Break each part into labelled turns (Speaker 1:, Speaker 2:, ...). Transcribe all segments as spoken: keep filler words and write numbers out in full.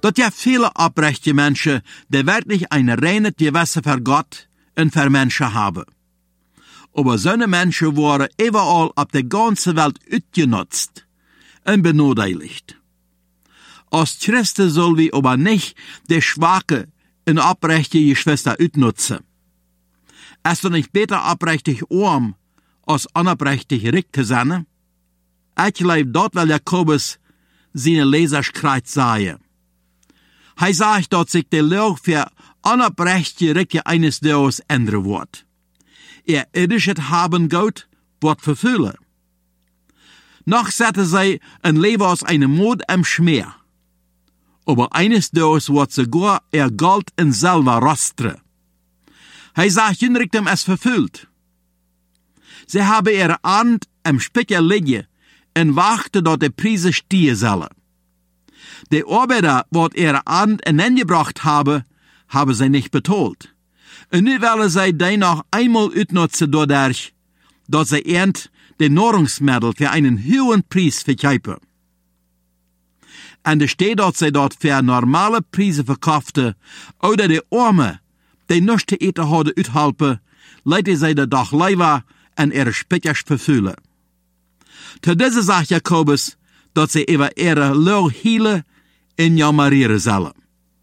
Speaker 1: Dat ja viele oprechte Menschen, die wirklich ein reines Gewissen für Gott und für Menschen haben. Aber solche Menschen worden überall auf der ganzen Welt uitgenutzt und benötigt. Als Christen soll wir aber nicht die schwache und oprechte Geschwister uitnutzen. Es ist doch nicht besser oprechtig arm, als unoprechtig reich zu sein? Ich glaube, dort will Jakobus seine Leserskreis sagen. Er sagt, dass sich der Log für unoprechtige Ricke eines Tages ändern wird. Ihr irdisches Haben Gott wird verfüllen. Noch setzen sie ein Leben aus einem Mord am Schmier. Aber eines Tages wird sogar ihr Gold in selber rostern. Er sagt, jünrigtem es verfüllt. Sie haben ihre Hand am Speicher liegen und warten, dass die Preise stehen sollen. Die Arbeiter, die ihre Hand hineingebracht haben, haben sie nicht betont. Und nu wollen sie die noch einmal utnutzen dadurch, dass sie ernt die Nahrungsmittel für einen hohen Preis verkaufen. Und es steht, dass sie dort für normale Preise verkauften, oder die Arme, die nichts zu eten hadden uithelpen, leiden sie de dag lieber en ihre Spitjes verfüllen. Zu dieser sagt Jakobus, dass sie über ihre Lau hielen en jammerieren sollen.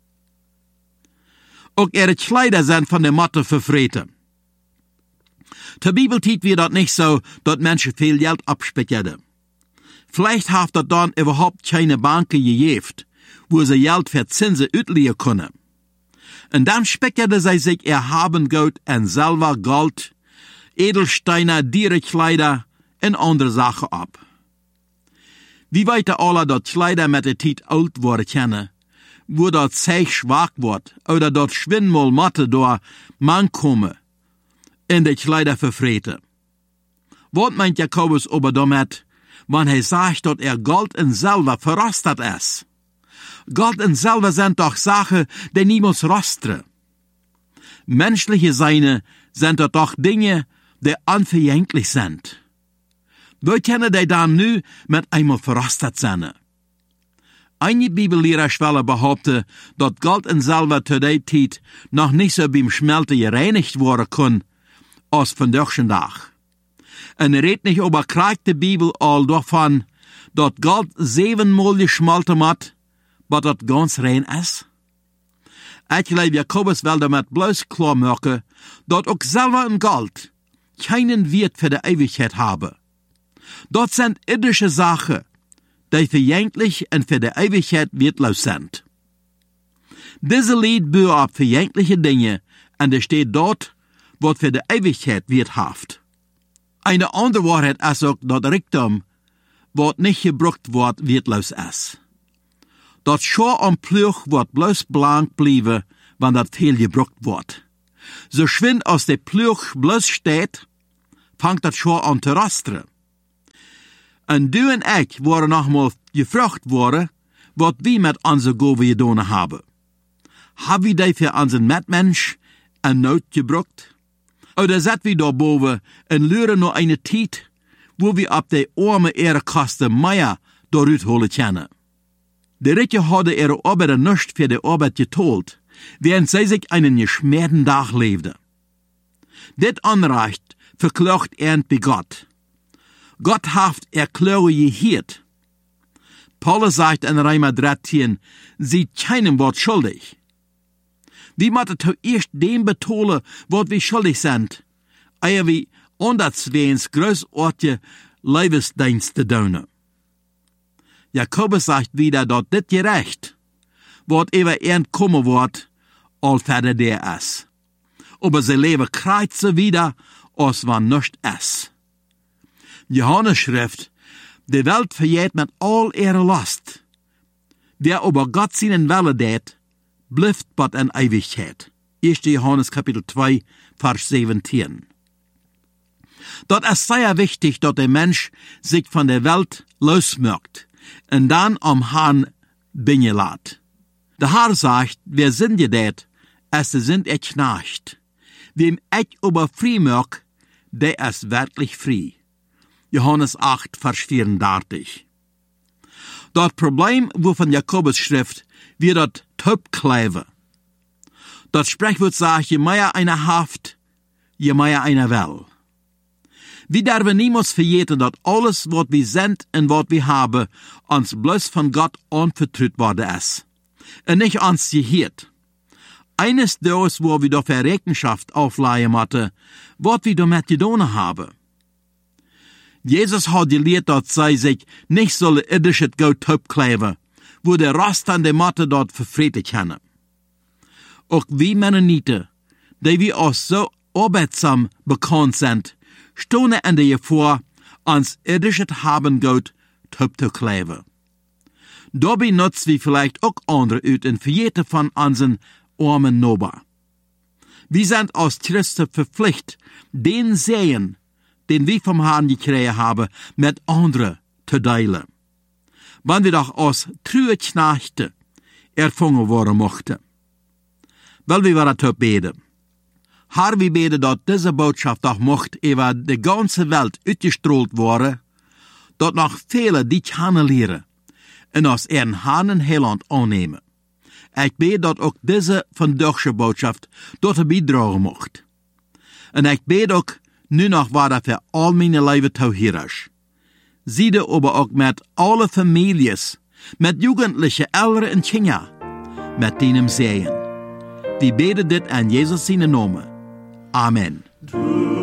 Speaker 1: Auch ihre Kleider sind von der Motte verfreten. Der Bibel tut wir das nicht so, dass Menschen viel Geld abspeichern. Vielleicht hat das dann überhaupt keine Banken gegeben, wo sie Geld für Zinsen uitleihen können. Und dann speicherte sie sich ihr Habengut en Silber, Gold, Edelsteine, Dierenkleider en andere Sachen ab. Wie weten alle, dass Kleider mit der Zeit alt worden kennen, wo dat Zeug schwach wird, oder dat Schwindmal Matte da man komme, in die Kleider verfreten. Was meint Jakobus aber damit, wenn er sagt, dass er Gold und Silber verrostet ist? Gold und Silber sind doch Sachen, die niemals rosten. Menschliche Seine sind doch Dinge, die unverjänglich sind. Wo können die dann nu mit einmal verrostet sein? Einige Bibellehrer schwellen behaupten, dass Gold und Silber zu der Zeit noch nicht so beim Schmelten gereinigt worden können, als von deutschen Tag. Und er redet nicht über kriegt die Bibel all davon, dass Gold siebenmal geschmolten hat, aber das ganz rein ist? Ich glaube, Jakobus will damit bloß klar machen, dass auch Silber und Gold keinen Wert für die Ewigkeit haben. Das sind irdische Sachen, die verjänglich und für die Ewigkeit wertlos sind. Diese Lied baut auf verjängliche Dinge, und es steht dort, was für die Ewigkeit werthaft. Eine andere Wahrheit ist auch, dass Reichtum, was nicht gebraucht wird, wertlos ist. Das Schor und Pluch wird bloß blank bleiben, wenn das viel gebraucht wird. So schwind aus der Pluch bloß steht, fängt das Schor an zu rostern. Und du und ich waren nochmal gefragt worden, was wir mit unserer Gabe getan haben. Haben wir die für unseren Mitmensch in Not gebraucht? Oder sind wir da boven und luren noch eine Zeit, wo wir ab der arme Ehrenkaste mehr dort holen können? Die Räte hadden ihre Arbeiter nicht für die Arbeit geteilt, während sie sich einen geschmähten Tag lebten. Dit Anrecht verklagt er bei Gott. Gott haft erklärung gehiert. Paulus sagt in Römer dreizehn, sie keinem Wort schuldig. Wie muss zuerst dem betonen, was wir schuldig sind, ehe wir anderswegens großartige Leibesdienste tun. Jakobus sagt wieder, dass dit gerecht, was über ernt kommen wird, all fertig der ist. Aber sie leben kreuze wieder, als wann nicht ist. Johannes schrift, die Welt verjährt mit all ihrer Last. Wer aber Gott seinen Wille tät, bleibt bot in Ewigkeit. erster Johannes Kapitel zwei, Vers siebzehn. Dort ist sehr wichtig, dass der Mensch sich von der Welt losmerkt und dann am Herrn binnen lässt. Der Herr sagt, wer sind gedät, es sind er knarcht. Wem ich aber frei merk, der ist wirklich frei. Johannes acht, Vers vierunddreißig. Dat Problem, wovon Jakobus schrift, wird dat Taubkleiver. Dat Sprichwort sagt, je mehr einer haft, je mehr einer will. Wir dürfen niemals vergeten, dat alles, wat wir sind und wat wir haben, uns bloß von Gott anvertraut worden ist. Und nicht uns gehört. Eines Tages, wo wir dafür Rechenschaft aufleihen müssen, wat wir damit getan haben. Jesus hat gelehrt, dass sie sich nicht sollen irdisches Gold taubkleven, wo der Rest an der Matte dort verfreten können. Auch wir Mennoniten, die wir auch so arbeitsam bekannt sind, stehen in der Gefahr, ans irdisches Habengold taubzukleven. Dabei nutzen wir vielleicht auch andere uit und verjeten von unseren armen Nober. Wir sind als Christen verpflichtet, den Segen, den wir vom Herrn gekriegt haben, mit anderen zu teilen. Wenn wir doch als treue Knechte erfangen worden mochten. Weil wir dazu beten. Herr, wir beten, dass diese Botschaft doch mocht über die ganze Welt uitgestrahlt worden, dass noch viele die kennenlernen und aus ihren Herrn Heiland annehmen. Ich bete, dass auch diese vandaagse Botschaft dort beitragen mocht. Und ich bete auch, nu nog war dat für all meine Leben tauhirisch. Siede aber auch mit alle Families, mit Jugendlichen, Älteren und Kinder, mit denen Sehen. Wir beten dit an Jesus seinen Namen. Amen.